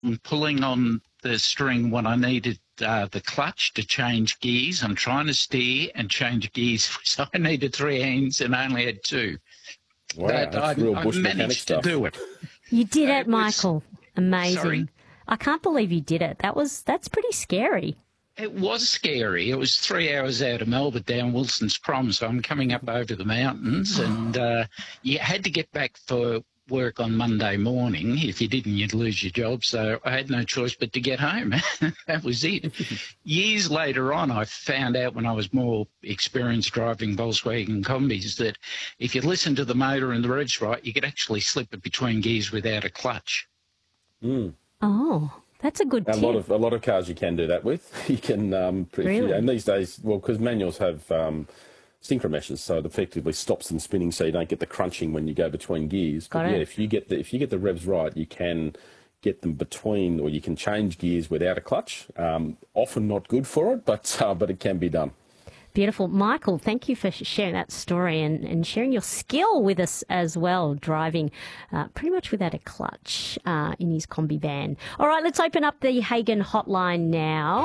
pulling on the string when I needed the clutch to change gears. I'm trying to steer and change gears, so I needed three hands and only had two. Wow, But that's real bush I mechanic managed stuff. to do it. You did it, Michael. Amazing. Sorry? I can't believe you did it. That's pretty scary. It was scary. It was 3 hours out of Melbourne down Wilson's Prom, so I'm coming up over the mountains, and you had to get back for work on Monday morning. If you didn't, you'd lose your job, so I had no choice but to get home. That was it. Years later on, I found out when I was more experienced driving Volkswagen Combis that if you listen to the motor and the revs right, you could actually slip it between gears without a clutch. Mm. Oh, that's a good tip. A lot of cars you can do that with. You can, really? And these days, well, because manuals have synchro meshes, so it effectively stops them spinning, so you don't get the crunching when you go between gears. Got it. Yeah, if you get the revs right, you can get them between, or you can change gears without a clutch. Often not good for it, but it can be done. Beautiful. Michael, thank you for sharing that story and sharing your skill with us as well, driving pretty much without a clutch in his Combi van. All right, let's open up the Hagen hotline now.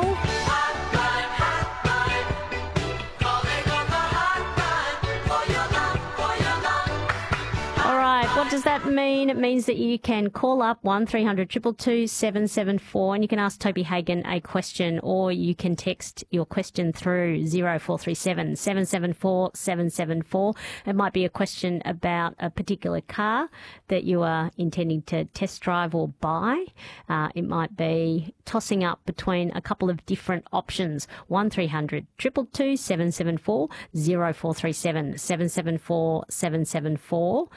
What does that mean? It means that you can call up 1300 222 774 and you can ask Toby Hagen a question, or you can text your question through 0437 774 774. It might be a question about a particular car that you are intending to test drive or buy. It might be tossing up between a couple of different options. 1300 222 774 0437 774 774.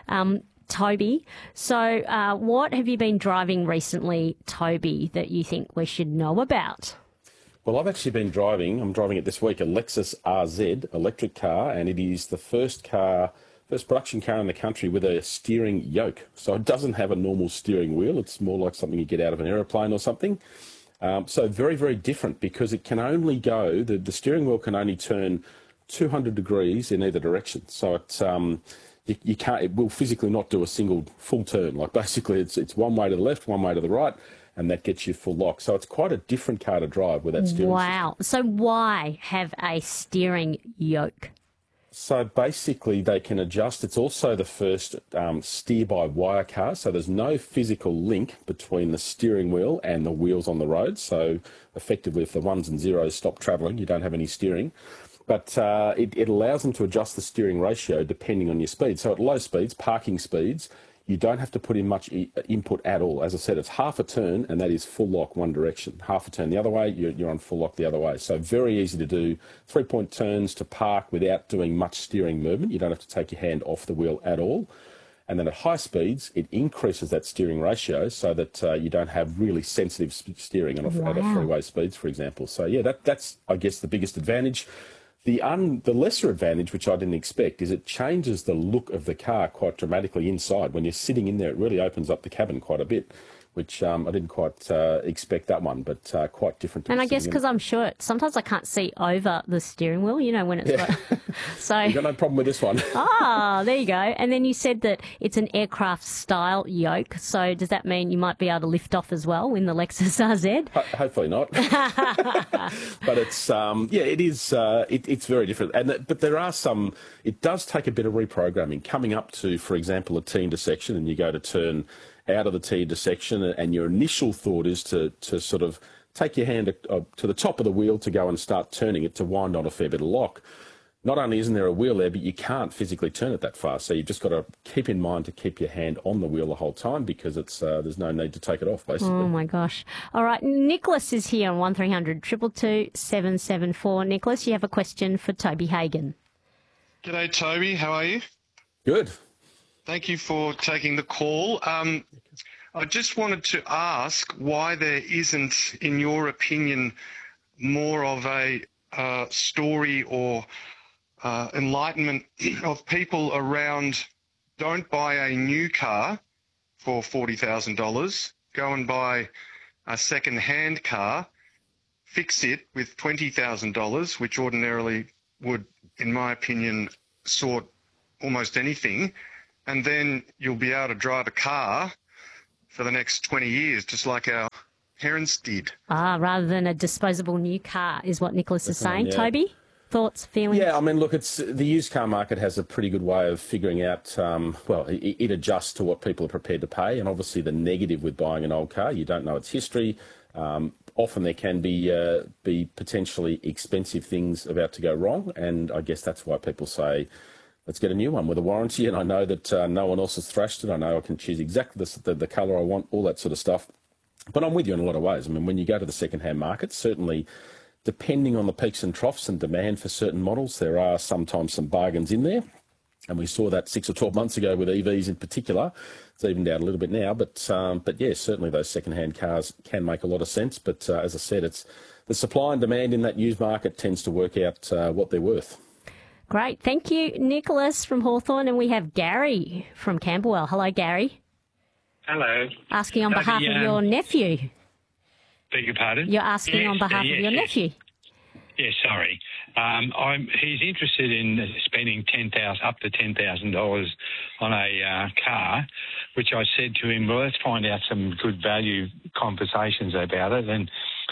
Toby, so what have you been driving recently, Toby, that you think we should know about? Well, I'm driving it this week, a Lexus RZ electric car, and it is the first production car in the country with a steering yoke. So it doesn't have a normal steering wheel. It's more like something you get out of an aeroplane or something. So very, very different, because it can only go, the steering wheel can only turn 200 degrees in either direction. So it's... You can't. It will physically not do a single full turn. Like, basically, it's one way to the left, one way to the right, and that gets you full lock. So it's quite a different car to drive with that steering Wow. system. So why have a steering yoke? So basically, they can adjust. It's also the first steer-by-wire car, so there's no physical link between the steering wheel and the wheels on the road. So effectively, if the ones and zeros stop travelling, you don't have any steering. But it allows them to adjust the steering ratio depending on your speed. So at low speeds, parking speeds, you don't have to put in much input at all. As I said, it's half a turn, and that is full lock one direction. Half a turn the other way, you're on full lock the other way. So very easy to do. 3-point turns to park without doing much steering movement. You don't have to take your hand off the wheel at all. And then at high speeds, it increases that steering ratio so that you don't have really sensitive steering at a freeway speeds, for example. So yeah, that's I guess the biggest advantage. The lesser advantage, which I didn't expect, is it changes the look of the car quite dramatically inside. When you're sitting in there, it really opens up the cabin quite a bit, which I didn't quite expect that one, but quite different. And I guess because I'm short, sometimes I can't see over the steering wheel, when it's so. You've got no problem with this one. There you go. And then you said that it's an aircraft-style yoke, so does that mean you might be able to lift off as well in the Lexus RZ? Hopefully not. But it's, it is, it's very different. But there are some, it does take a bit of reprogramming. Coming up to, for example, a T intersection, and you go to turn out of the T intersection, and your initial thought is to sort of take your hand to the top of the wheel to go and start turning it to wind on a fair bit of lock. Not only isn't there a wheel there, but you can't physically turn it that fast. So you've just got to keep in mind to keep your hand on the wheel the whole time, because it's there's no need to take it off, basically. Oh, my gosh. All right, Nicholas is here on 1300 222 774. Nicholas, you have a question for Toby Hagen. G'day, Toby. How are you? Good. Thank you for taking the call. I just wanted to ask why there isn't, in your opinion, more of a story or enlightenment of people around don't buy a new car for $40,000, go and buy a second-hand car, fix it with $20,000, which ordinarily would, in my opinion, sort almost anything, and then you'll be able to drive a car for the next 20 years, just like our parents did. Rather than a disposable new car is what Nicholas is saying. Yeah. Toby, thoughts, feelings? Yeah, I mean, look, it's the used car market has a pretty good way of figuring out, it adjusts to what people are prepared to pay. And obviously the negative with buying an old car, you don't know its history. Often there can be potentially expensive things about to go wrong. And I guess that's why people say, let's get a new one with a warranty. And I know that no one else has thrashed it. I know I can choose exactly the colour I want, all that sort of stuff. But I'm with you in a lot of ways. I mean, when you go to the second-hand market, certainly depending on the peaks and troughs and demand for certain models, there are sometimes some bargains in there. And we saw that 6 or 12 months ago with EVs in particular. It's evened out a little bit now. But yeah, certainly those second-hand cars can make a lot of sense. But as I said, it's the supply and demand in that used market tends to work out what they're worth. Great. Thank you, Nicholas from Hawthorn. And we have Gary from Camberwell. Hello, Gary. Hello. Asking on behalf of your nephew. Beg your pardon? You're asking on behalf of your nephew. Yes, sorry. He's interested in spending up to $10,000 on a car, which I said to him, well, let's find out some good value conversations about it, and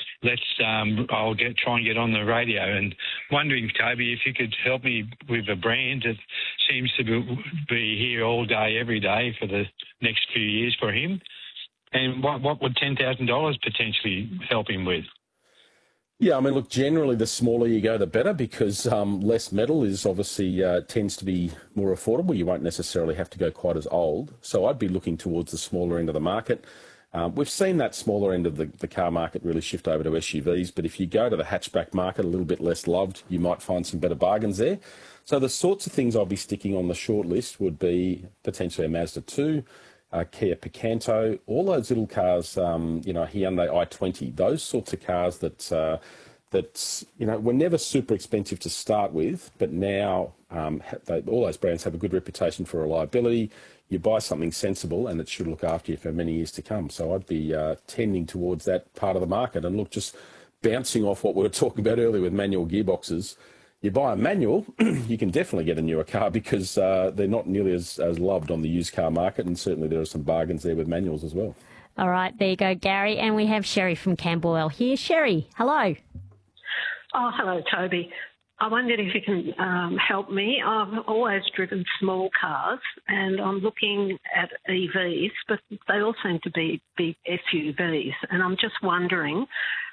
I'll try and get on the radio. And wondering, Toby, if you could help me with a brand that seems to be here all day, every day for the next few years for him, and what would $10,000 potentially help him with? Yeah, I mean, look, generally the smaller you go, the better, because less metal is obviously tends to be more affordable. You won't necessarily have to go quite as old. So I'd be looking towards the smaller end of the market. We've seen that smaller end of the car market really shift over to SUVs, but if you go to the hatchback market, a little bit less loved, you might find some better bargains there. So the sorts of things I'll be sticking on the short list would be potentially a Mazda 2, Kia Picanto, all those little cars, Hyundai i20, those sorts of cars that were never super expensive to start with, but now all those brands have a good reputation for reliability. You buy something sensible and it should look after you for many years to come. So I'd be tending towards that part of the market. And look, just bouncing off what we were talking about earlier with manual gearboxes, you buy a manual, you can definitely get a newer car because they're not nearly as loved on the used car market, and certainly there are some bargains there with manuals as well. All right, there you go, Gary. And we have Sherry from Camberwell here. Sherry, hello. Oh, hello, Toby. I wondered if you can help me. I've always driven small cars, and I'm looking at EVs, but they all seem to be big SUVs. And I'm just wondering,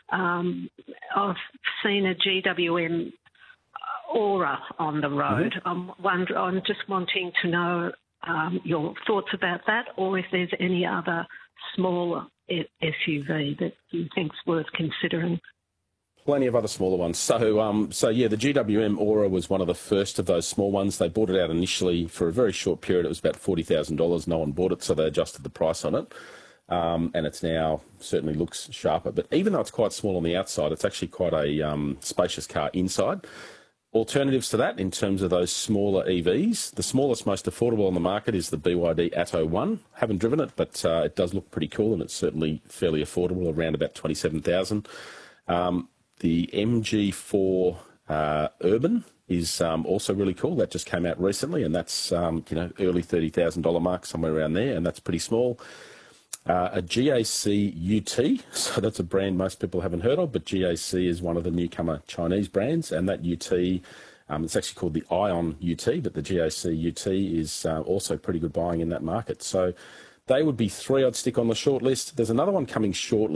I've seen a GWM Aura on the road. Mm-hmm. I'm just wanting to know your thoughts about that, or if there's any other smaller SUV that you think's worth considering. Plenty of other smaller ones. So yeah, the GWM Aura was one of the first of those small ones. They bought it out initially for a very short period. It was about $40,000. No one bought it, so they adjusted the price on it. And it's now certainly looks sharper. But even though it's quite small on the outside, it's actually quite a spacious car inside. Alternatives to that in terms of those smaller EVs, the smallest, most affordable on the market is the BYD Atto 1. Haven't driven it, but it does look pretty cool, and it's certainly fairly affordable, around about $27,000. The MG4 Urban is also really cool. That just came out recently, and that's early $30,000 mark, somewhere around there, and that's pretty small. A GAC UT, so that's a brand most people haven't heard of, but GAC is one of the newcomer Chinese brands, and that UT, it's actually called the Ion UT, but the GAC UT is also pretty good buying in that market. So they would be three I'd stick on the short list. There's another one coming shortly.